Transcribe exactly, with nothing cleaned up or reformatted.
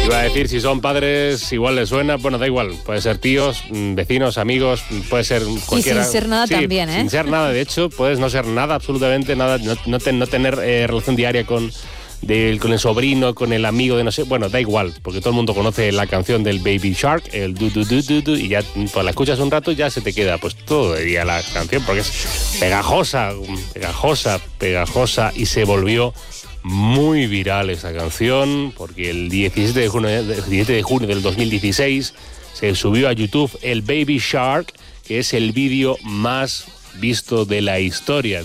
Iba a decir, si son padres, igual les suena, bueno, da igual, puede ser tíos, vecinos, amigos, puede ser cualquiera. Y sin ser nada sí, también, ¿eh? Sin ser nada, de hecho, puedes no ser nada, absolutamente nada, no, no, ten, no tener eh, relación diaria con, de, con el sobrino, con el amigo de no sé, bueno, da igual, porque todo el mundo conoce la canción del Baby Shark, el du du du du du, y ya pues, la escuchas un rato y ya se te queda pues todo el día la canción, porque es pegajosa, pegajosa, pegajosa, y se volvió muy viral esta canción, porque el diecisiete de junio, diecisiete de junio del dos mil dieciséis se subió a YouTube el Baby Shark, que es el vídeo más visto de la historia.